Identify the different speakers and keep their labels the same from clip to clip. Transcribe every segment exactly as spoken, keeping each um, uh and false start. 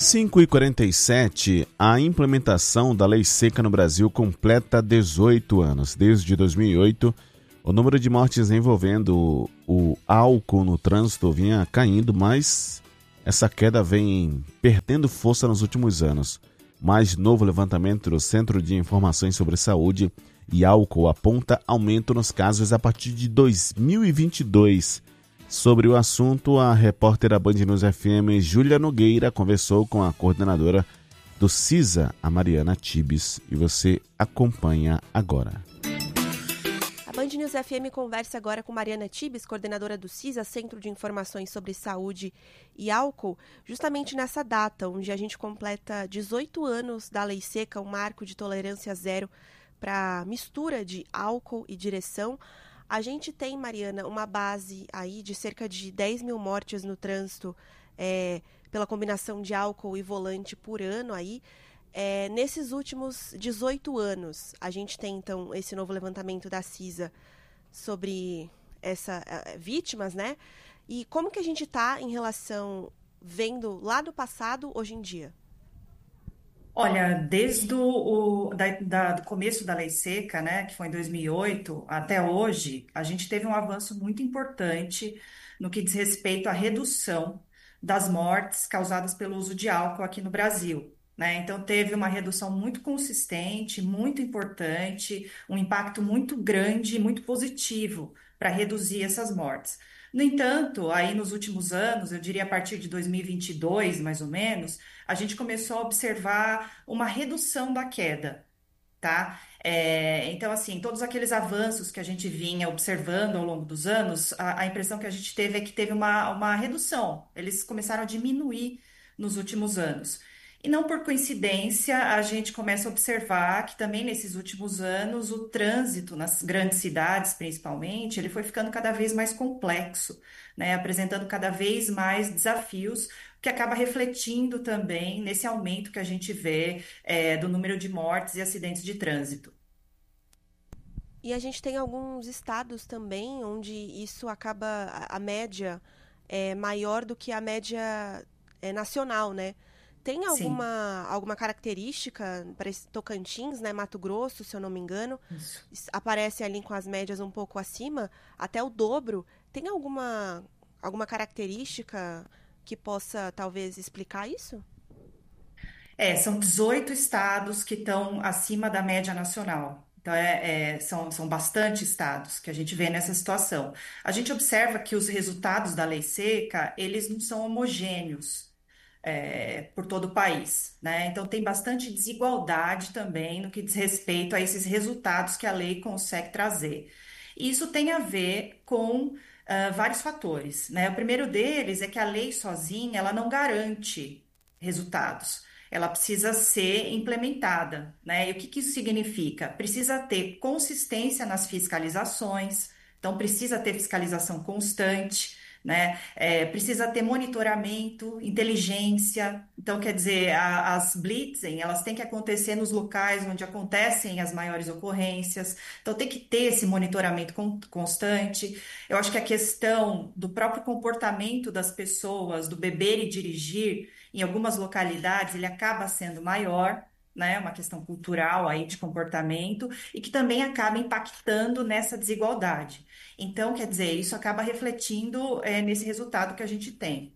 Speaker 1: cinco e quarenta e sete, a implementação da lei seca no Brasil completa dezoito anos. Desde dois mil e oito, o número de mortes envolvendo o álcool no trânsito vinha caindo, mas essa queda vem perdendo força nos últimos anos. Mais novo levantamento do Centro de Informações sobre Saúde e Álcool aponta aumento nos casos a partir de dois mil e vinte e dois. Sobre o assunto, a repórter da Band News F M, Júlia Nogueira, conversou com a coordenadora do CISA, a Mariana Tibes, e você acompanha agora.
Speaker 2: A Band News F M conversa agora com Mariana Tibes, coordenadora do CISA, Centro de Informações sobre Saúde e Álcool, justamente nessa data, onde a gente completa dezoito anos da Lei Seca, um marco de tolerância zero para mistura de álcool e direção. A gente tem, Mariana, uma base aí de cerca de dez mil mortes no trânsito é, pela combinação de álcool e volante por ano aí. É, nesses últimos dezoito anos, a gente tem, então, esse novo levantamento da CISA sobre essas é, vítimas, né? E como que a gente está em relação, vendo lá do passado, hoje em dia?
Speaker 3: Olha, desde o o- da, da- do começo da Lei Seca, né, que foi em dois mil e oito, até hoje, a gente teve um avanço muito importante no que diz respeito à redução das mortes causadas pelo uso de álcool aqui no Brasil, né? Então, teve uma redução muito consistente, muito importante, um impacto muito grande e muito positivo para reduzir essas mortes. No entanto, aí nos últimos anos, eu diria a partir de dois mil e vinte e dois, mais ou menos, a gente começou a observar uma redução da queda, tá? É, então, assim, todos aqueles avanços que a gente vinha observando ao longo dos anos, a, a impressão que a gente teve é que teve uma, uma redução. Eles começaram a diminuir nos últimos anos. E não por coincidência, a gente começa a observar que também nesses últimos anos o trânsito nas grandes cidades, principalmente, ele foi ficando cada vez mais complexo, né? Apresentando cada vez mais desafios, que acaba refletindo também nesse aumento que a gente vê é, do número de mortes e acidentes de trânsito.
Speaker 2: E a gente tem alguns estados também onde isso acaba, a, a média é maior do que a média é, nacional, né? Tem
Speaker 3: Sim,
Speaker 2: alguma, alguma característica para esse Tocantins, né? Mato Grosso, se eu não me engano,
Speaker 3: isso.
Speaker 2: es- aparece ali com as médias um pouco acima, até o dobro. Tem alguma, alguma característica que possa talvez explicar isso?
Speaker 3: É, são dezoito estados que estão acima da média nacional. Então, é, é, são, são bastante estados que a gente vê nessa situação. A gente observa que os resultados da lei seca, eles não são homogêneos, é, por todo o país, né? Então, tem bastante desigualdade também no que diz respeito a esses resultados que a lei consegue trazer. E isso tem a ver com ah, vários fatores, né? O primeiro deles é que a lei sozinha, ela não garante resultados. Ela precisa ser implementada, né? E o que que isso significa? Precisa ter consistência nas fiscalizações, então precisa ter fiscalização constante, né? É, precisa ter monitoramento, inteligência. Então, quer dizer, a- as blitzen, elas têm que acontecer nos locais onde acontecem as maiores ocorrências. Então, tem que ter esse monitoramento con- constante. Eu acho que a questão do próprio comportamento das pessoas, do beber e dirigir, em algumas localidades, ele acaba sendo maior. Né, uma questão cultural aí de comportamento e que também acaba impactando nessa desigualdade. Então, quer dizer, isso acaba refletindo, é, nesse resultado que a gente tem.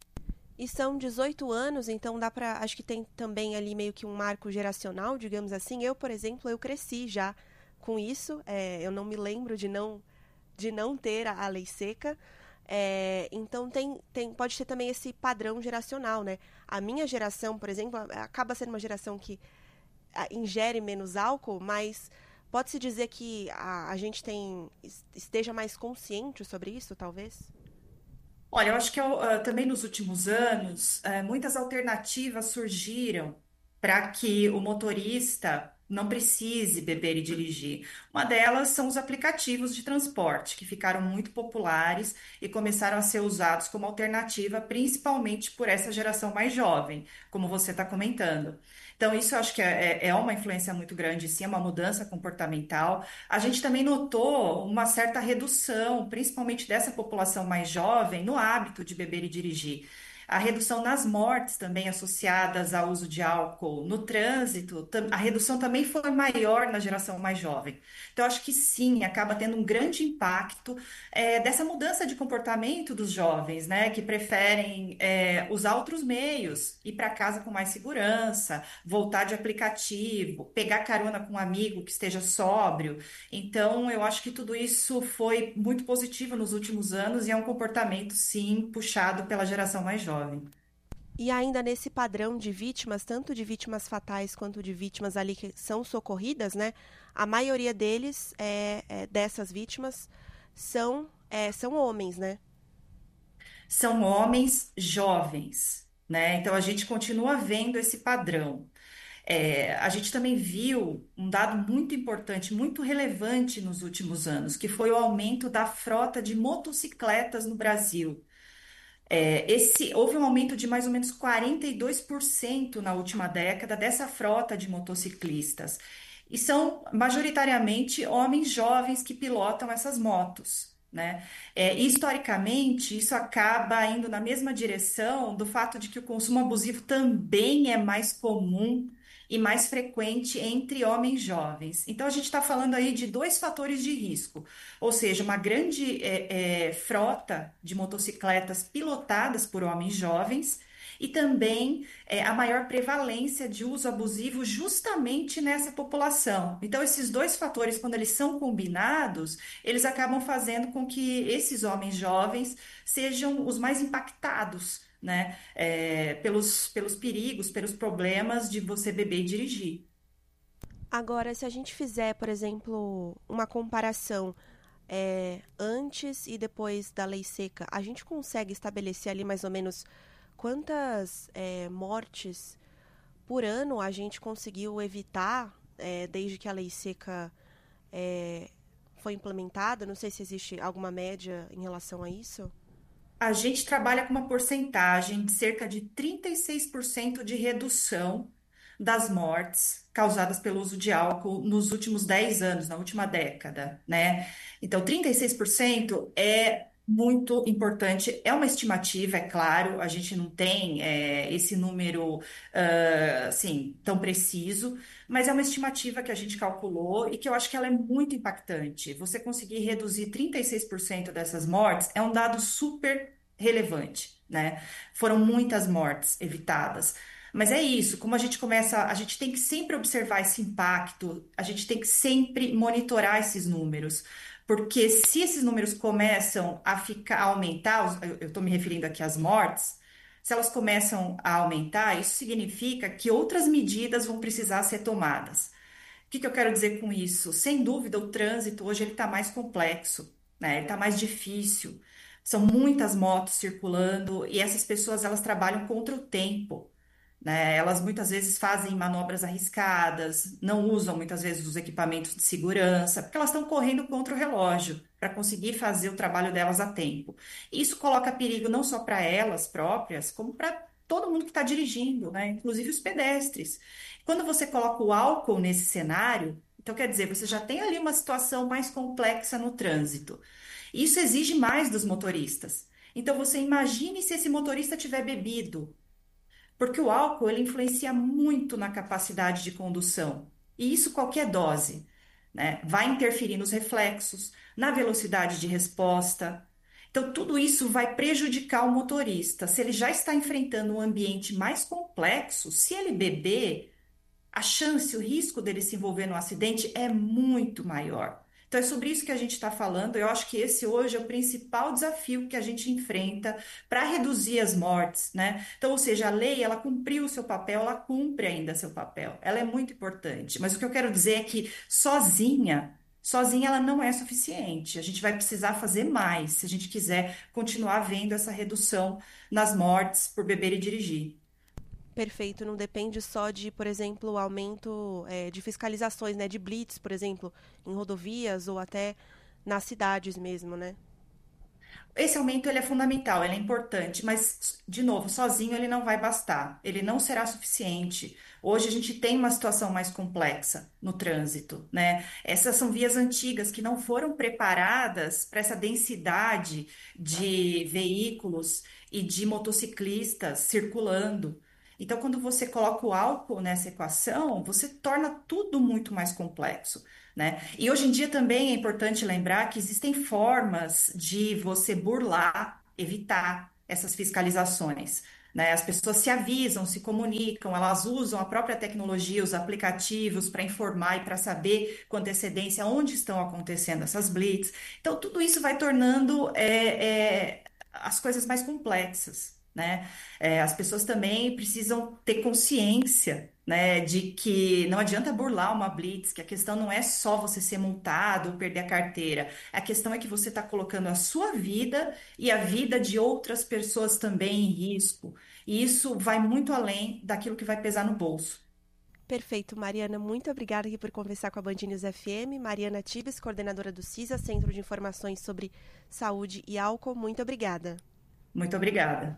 Speaker 2: E são dezoito anos, então dá para, acho que tem também ali meio que um marco geracional, digamos assim. Eu, por exemplo, eu cresci já com isso. É, eu não me lembro de não de não ter a, a lei seca. É, então tem, tem, pode ter também esse padrão geracional, né? A minha geração, por exemplo, acaba sendo uma geração que a, ingere menos álcool, mas pode-se dizer que a, a gente tem esteja mais consciente sobre isso, talvez?
Speaker 3: Olha, eu acho que eu, ah, também nos últimos anos, eh, muitas alternativas surgiram para que o motorista não precise beber e dirigir. Uma delas são os aplicativos de transporte, que ficaram muito populares e começaram a ser usados como alternativa, principalmente por essa geração mais jovem, como você está comentando. Então, isso eu acho que é, é é uma influência muito grande, sim, é uma mudança comportamental. A gente também notou uma certa redução, principalmente dessa população mais jovem, no hábito de beber e dirigir. A redução nas mortes também associadas ao uso de álcool no trânsito, tam- a redução também foi maior na geração mais jovem. Então, acho que sim, acaba tendo um grande impacto é, dessa mudança de comportamento dos jovens, né, que preferem é, usar outros meios, ir para casa com mais segurança, voltar de aplicativo, pegar carona com um amigo que esteja sóbrio. Então, eu acho que tudo isso foi muito positivo nos últimos anos e é um comportamento, sim, puxado pela geração mais jovem.
Speaker 2: E ainda nesse padrão de vítimas, tanto de vítimas fatais quanto de vítimas ali que são socorridas, né? A maioria deles, é, é, dessas vítimas, são, é, são homens, né?
Speaker 3: São homens jovens, né? Então, a gente continua vendo esse padrão. É, a gente também viu um dado muito importante, muito relevante nos últimos anos, que foi o aumento da frota de motocicletas no Brasil. É, esse, houve um aumento de mais ou menos quarenta e dois por cento na última década dessa frota de motociclistas. E são majoritariamente homens jovens que pilotam essas motos, né? É, historicamente, isso acaba indo na mesma direção do fato de que o consumo abusivo também é mais comum e mais frequente entre homens jovens. Então, a gente está falando aí de dois fatores de risco, ou seja, uma grande é, é, frota de motocicletas pilotadas por homens jovens e também é, a maior prevalência de uso abusivo justamente nessa população. Então, esses dois fatores, quando eles são combinados, eles acabam fazendo com que esses homens jovens sejam os mais impactados, né, é, pelos, pelos perigos, pelos problemas de você beber e dirigir.
Speaker 2: Agora, se a gente fizer, por exemplo, uma comparação é, antes e depois da lei seca, a gente consegue estabelecer ali mais ou menos quantas é, mortes por ano a gente conseguiu evitar é, desde que a lei seca é, foi implementada? Não sei se existe alguma média em relação a isso.
Speaker 3: A gente trabalha com uma porcentagem de cerca de trinta e seis por cento de redução das mortes causadas pelo uso de álcool nos últimos dez anos, na última década, né? Então, trinta e seis por cento é muito importante. É uma estimativa, é claro, a gente não tem é, esse número ah, assim tão preciso, mas é uma estimativa que a gente calculou e que eu acho que ela é muito impactante. Você conseguir reduzir trinta e seis por cento dessas mortes é um dado super relevante, né? Foram muitas mortes evitadas. Mas é isso, como a gente começa, a gente tem que sempre observar esse impacto, a gente tem que sempre monitorar esses números, porque se esses números começam a ficar, a aumentar, os- eu estou me referindo aqui às mortes, se elas começam a aumentar, isso significa que outras medidas vão precisar ser tomadas. O que que eu quero dizer com isso? Sem dúvida, o trânsito hoje ele está mais complexo, né? Ele está mais difícil. São muitas motos circulando e essas pessoas elas trabalham contra o tempo, né? Elas muitas vezes fazem manobras arriscadas, não usam muitas vezes os equipamentos de segurança, porque elas estão correndo contra o relógio para conseguir fazer o trabalho delas a tempo. Isso coloca perigo não só para elas próprias, como para todo mundo que está dirigindo, né? Inclusive os pedestres. Quando você coloca o álcool nesse cenário, então quer dizer, você já tem ali uma situação mais complexa no trânsito. Isso exige mais dos motoristas. Então você imagine se esse motorista tiver bebido, porque o álcool ele influencia muito na capacidade de condução. E isso qualquer dose, né? Vai interferir nos reflexos, na velocidade de resposta. Então, tudo isso vai prejudicar o motorista. Se ele já está enfrentando um ambiente mais complexo, se ele beber, a chance, o risco dele se envolver num acidente é muito maior. Então, é sobre isso que a gente está falando. Eu acho que esse hoje é o principal desafio que a gente enfrenta para reduzir as mortes, né? Então, ou seja, a lei, ela cumpriu o seu papel, ela cumpre ainda seu papel. Ela é muito importante. Mas o que eu quero dizer é que sozinha, sozinha ela não é suficiente. A gente vai precisar fazer mais se a gente quiser continuar vendo essa redução nas mortes por beber e dirigir.
Speaker 2: Perfeito, não depende só de, por exemplo, o aumento é, de fiscalizações, né, de blitz, por exemplo, em rodovias ou até nas cidades mesmo, né?
Speaker 3: Esse aumento ele é fundamental, ele é importante, mas, de novo, sozinho ele não vai bastar, ele não será suficiente. Hoje a gente tem uma situação mais complexa no trânsito, né? Essas são vias antigas que não foram preparadas para essa densidade de veículos e de motociclistas circulando. Então, quando você coloca o álcool nessa equação, você torna tudo muito mais complexo, né? E hoje em dia também é importante lembrar que existem formas de você burlar, evitar essas fiscalizações, né? As pessoas se avisam, se comunicam, elas usam a própria tecnologia, os aplicativos para informar e para saber com antecedência onde estão acontecendo essas blitz. Então, tudo isso vai tornando é, é, as coisas mais complexas, né? É, as pessoas também precisam ter consciência, né, de que não adianta burlar uma blitz, que a questão não é só você ser multado ou perder a carteira. A questão é que você está colocando a sua vida e a vida de outras pessoas também em risco. E isso vai muito além daquilo que vai pesar no bolso.
Speaker 2: Perfeito, Mariana, muito obrigada aqui por conversar com a Band News F M. Mariana Tibes, coordenadora do CISA, Centro de Informações sobre Saúde e Álcool. Muito obrigada.
Speaker 3: Muito obrigada.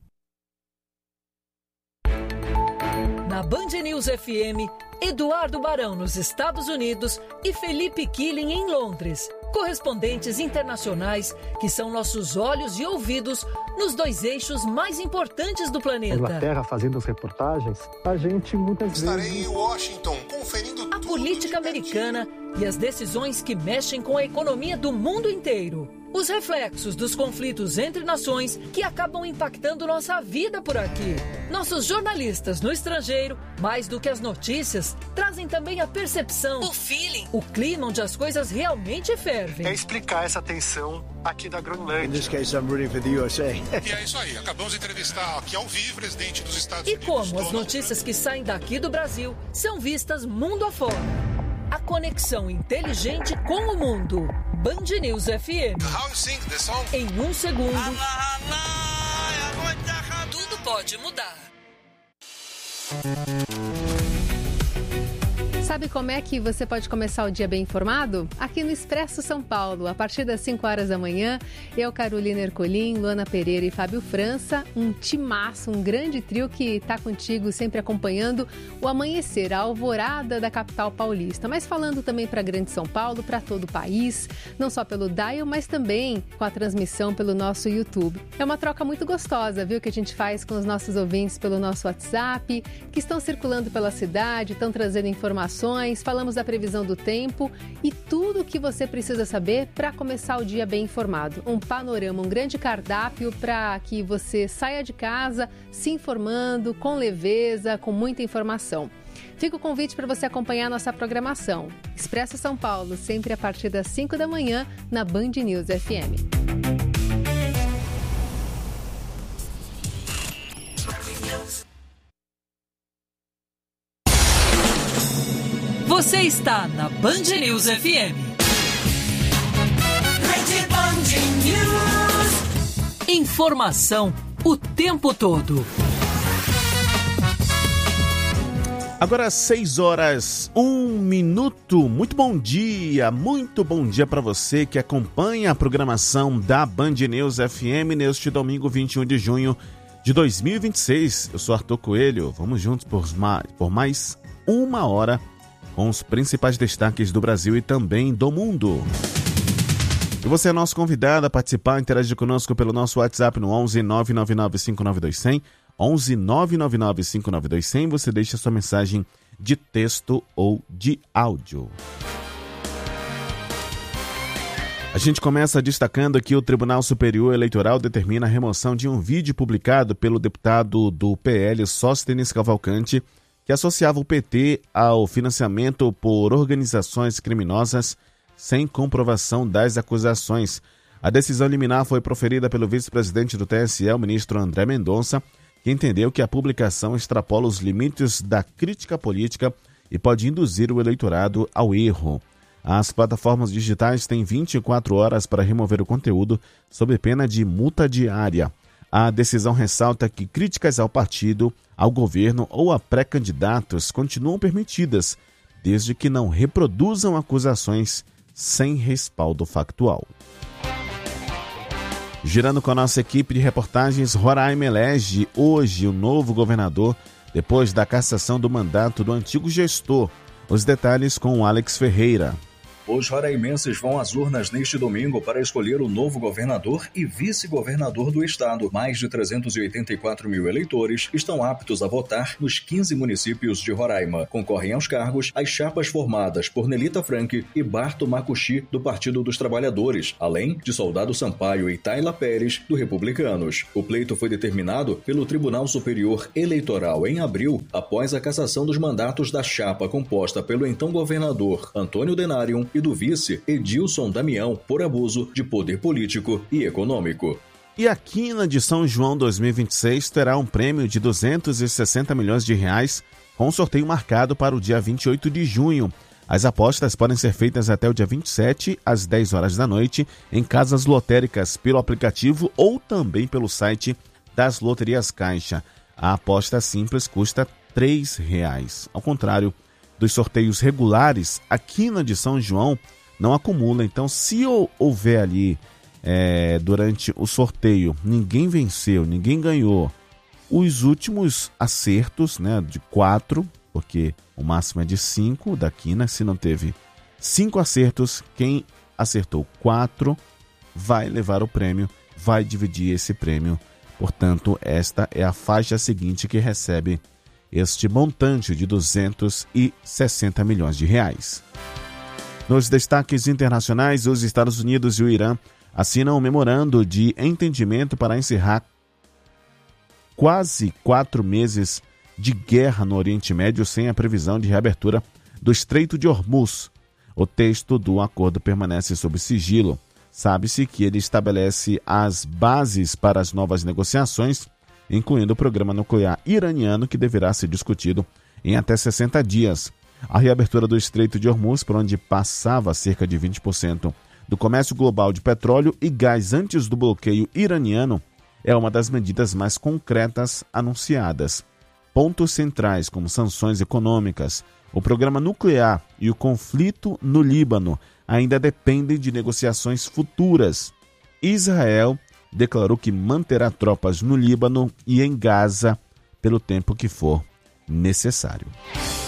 Speaker 4: Na Band News F M, Eduardo Barão nos Estados Unidos e Felipe Killing em Londres. Correspondentes internacionais que são nossos olhos e ouvidos nos dois eixos mais importantes do planeta.
Speaker 5: Inglaterra fazendo as reportagens, a gente muitas
Speaker 6: Estarei
Speaker 5: vezes...
Speaker 6: em Washington conferindo
Speaker 4: A
Speaker 6: tudo
Speaker 4: política
Speaker 6: de
Speaker 4: americana e as decisões que mexem com a economia do mundo inteiro. Os reflexos dos conflitos entre nações que acabam impactando nossa vida por aqui. Nossos jornalistas no estrangeiro, mais do que as notícias, trazem também a percepção, o feeling, o clima onde as coisas realmente fervem.
Speaker 5: É explicar essa tensão aqui da Groenlândia.
Speaker 7: In this case, I'm rooting for the U S A.
Speaker 6: E é isso aí, acabamos de entrevistar aqui ao vivo o presidente dos Estados
Speaker 4: E
Speaker 6: Unidos.
Speaker 4: como as
Speaker 6: Donald
Speaker 4: notícias que saem daqui do Brasil são vistas mundo afora. A conexão inteligente com o mundo. Band News F M.
Speaker 6: How you sing the song?
Speaker 4: Em um segundo, tudo pode mudar.
Speaker 8: Sabe como é que você pode começar o dia bem informado? Aqui no Expresso São Paulo, a partir das cinco horas da manhã, eu, Carolina Ercolim, Luana Pereira e Fábio França, um timaço, um grande trio que está contigo sempre acompanhando o amanhecer, a alvorada da capital paulista, mas falando também para Grande São Paulo, para todo o país, não só pelo dial, mas também com a transmissão pelo nosso YouTube. É uma troca muito gostosa, viu, que a gente faz com os nossos ouvintes pelo nosso WhatsApp, que estão circulando pela cidade, estão trazendo informações, falamos da previsão do tempo e tudo o que você precisa saber para começar o dia bem informado. Um panorama, um grande cardápio para que você saia de casa se informando com leveza, com muita informação. Fica o convite para você acompanhar a nossa programação. Expresso São Paulo, sempre a partir das cinco da manhã, na Band News F M.
Speaker 4: Você está na Band News F M. Informação o tempo todo.
Speaker 1: Agora seis horas, um minuto. Muito bom dia, muito bom dia para você que acompanha a programação da Band News F M neste domingo vinte e um de junho de dois mil e vinte e seis. Eu sou Arthur Coelho, vamos juntos por mais, por mais uma hora com os principais destaques do Brasil e também do mundo. E você é nosso convidado a participar, interagir conosco pelo nosso WhatsApp no onze nove nove nove cinco nove dois zero zero, onze nove nove nove cinco nove dois zero zero, você deixa sua mensagem de texto ou de áudio. A gente começa destacando que o Tribunal Superior Eleitoral determina a remoção de um vídeo publicado pelo deputado do P L, Sóstenes Cavalcante, que associava o P T ao financiamento por organizações criminosas sem comprovação das acusações. A decisão liminar foi proferida pelo vice-presidente do T S E, o ministro André Mendonça, que entendeu que a publicação extrapola os limites da crítica política e pode induzir o eleitorado ao erro. As plataformas digitais têm vinte e quatro horas para remover o conteúdo sob pena de multa diária. A decisão ressalta que críticas ao partido, ao governo ou a pré-candidatos continuam permitidas, desde que não reproduzam acusações sem respaldo factual. Girando com a nossa equipe de reportagens, Roraima elege hoje o novo governador depois da cassação do mandato do antigo gestor. Os detalhes com o Alex Ferreira.
Speaker 9: Os roraimenses vão às urnas neste domingo para escolher o novo governador e vice-governador do estado. Mais de trezentos e oitenta e quatro mil eleitores estão aptos a votar nos quinze municípios de Roraima. Concorrem aos cargos as chapas formadas por Nelita Frank e Barto Macuxi, do Partido dos Trabalhadores, além de Soldado Sampaio e Tayla Pérez, do Republicanos. O pleito foi determinado pelo Tribunal Superior Eleitoral em abril, após a cassação dos mandatos da chapa composta pelo então governador Antônio Denário e do vice Edilson Damião por abuso de poder político e econômico.
Speaker 1: E a Quina de São João dois mil e vinte e seis terá um prêmio de duzentos e sessenta milhões de reais, com um sorteio marcado para o dia vinte e oito de junho. As apostas podem ser feitas até o dia vinte e sete, às dez horas da noite, em casas lotéricas, pelo aplicativo ou também pelo site das Loterias Caixa. A aposta simples custa três reais. Ao contrário dos sorteios regulares, a Quina de São João não acumula. Então, se houver ali, é, durante o sorteio, ninguém venceu, ninguém ganhou, os últimos acertos, né, de quatro, porque o máximo é de cinco da Quina, se não teve cinco acertos, quem acertou quatro vai levar o prêmio, vai dividir esse prêmio. Portanto, esta é a faixa seguinte que recebe este montante de duzentos e sessenta milhões de reais. Nos destaques internacionais, os Estados Unidos e o Irã assinam um memorando de entendimento para encerrar quase quatro meses de guerra no Oriente Médio sem a previsão de reabertura do Estreito de Hormuz. O texto do acordo permanece sob sigilo. Sabe-se que ele estabelece as bases para as novas negociações, incluindo o programa nuclear iraniano, que deverá ser discutido em até sessenta dias. A reabertura do Estreito de Hormuz, por onde passava cerca de vinte por cento do comércio global de petróleo e gás antes do bloqueio iraniano, é uma das medidas mais concretas anunciadas. Pontos centrais, como sanções econômicas, o programa nuclear e o conflito no Líbano, ainda dependem de negociações futuras. Israel declarou que manterá tropas no Líbano e em Gaza pelo tempo que for necessário.